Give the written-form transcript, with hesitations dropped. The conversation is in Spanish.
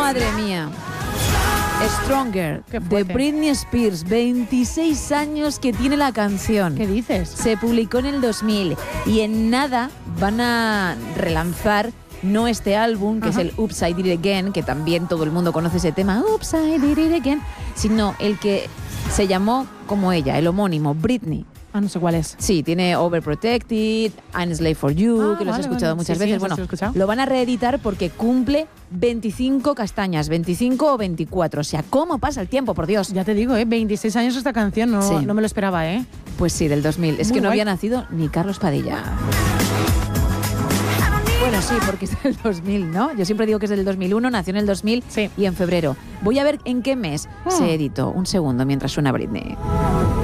Madre mía. Stronger, de Britney Spears, 26 años que tiene la canción. ¿Qué dices? Se publicó en el 2000 y en nada van a relanzar no este álbum, que es el Oops, I Did It Again, que también todo el mundo conoce ese tema, Oops, I Did It Again, sino el que se llamó como ella, el homónimo, Britney. Ah, no sé cuál es. Sí, tiene Overprotected, I'm a Slave for You, que los he escuchado muchas veces. Bueno, lo van a reeditar porque cumple 25 castañas, 25 o 24. O sea, ¿cómo pasa el tiempo, por Dios? Ya te digo, 26 años esta canción, no me lo esperaba, ¿eh? Pues sí, del 2000. Es Muy que no guay. había nacido ni Carlos Padilla. Bueno, sí, porque es del 2000, ¿no? Yo siempre digo que es del 2001, nació en el 2000 y en febrero. Voy a ver en qué mes se editó. Un segundo, mientras suena Britney.